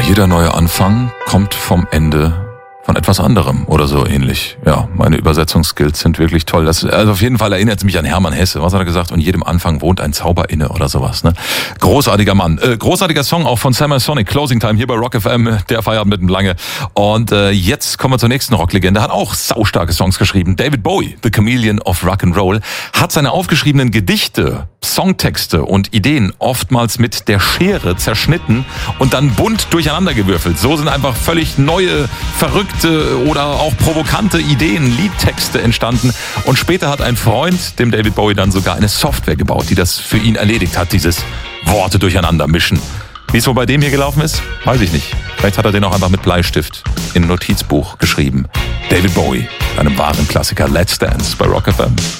jeder neue Anfang kommt vom Ende von etwas anderem oder so ähnlich. Ja, meine Übersetzungsskills sind wirklich toll. Also auf jeden Fall erinnert es mich an Hermann Hesse. Was hat er gesagt? Und jedem Anfang wohnt ein Zauber inne oder sowas. Ne? Großartiger Mann. Großartiger Song auch von Summer Sonic. Closing Time hier bei Rock FM. Der feiert mit dem Lange. Und jetzt kommen wir zur nächsten Rocklegende. Hat auch saustarke Songs geschrieben. David Bowie, The Chameleon of Rock'n'Roll, hat seine aufgeschriebenen Gedichte, Songtexte und Ideen oftmals mit der Schere zerschnitten und dann bunt durcheinandergewürfelt. So sind einfach völlig neue, verrückte oder auch provokante Ideen, Liedtexte entstanden. Und später hat ein Freund dem David Bowie dann sogar eine Software gebaut, die das für ihn erledigt hat, dieses Worte durcheinander mischen. Wie es wohl bei dem hier gelaufen ist, weiß ich nicht. Vielleicht hat er den auch einfach mit Bleistift in ein Notizbuch geschrieben. David Bowie, einem wahren Klassiker. Let's Dance bei Rock FM.